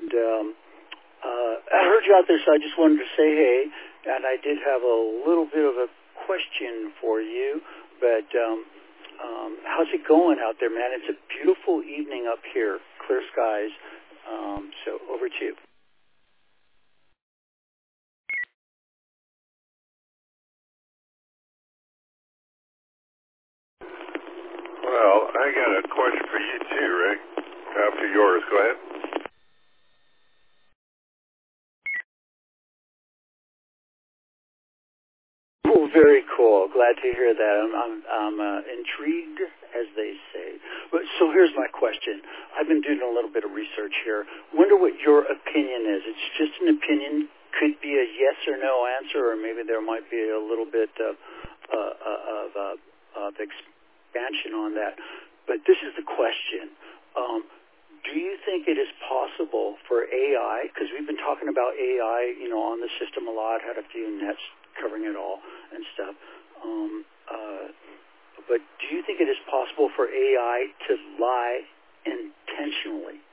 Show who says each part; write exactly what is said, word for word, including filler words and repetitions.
Speaker 1: and um, uh, I heard you out there, so I just wanted to say hey. And I did have a little bit of a question for you, but um, um, how's it going out there, man? It's a beautiful evening up here, clear skies. Um, so over to you.
Speaker 2: Well, I got a question for you too, Rick. After yours, go ahead.
Speaker 1: Oh, very cool. Glad to hear that. I'm, I'm, I'm uh, intrigued, as they say. But so here's my question. I've been doing a little bit of research here. Wonder what your opinion is. It's just an opinion. Could be a yes or no answer, or maybe there might be a little bit of, uh, uh, of, uh, of expansion on that. But this is the question. Um, do you think it is possible for A I, because we've been talking about A I, you know, on the system a lot, had a few nets covering it all and stuff. Um, uh, but do you think it is possible for A I to lie intentionally?